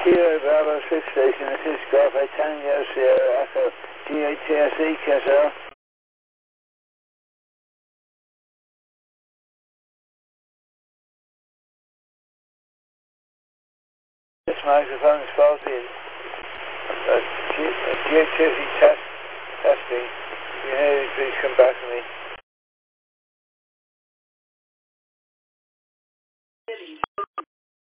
Kilo Bravo 6 station, this is Golf Tango Sierra Echo GATSE Kessel. This microphone is faulty. GATSE testing. If you hear it, please come back to me.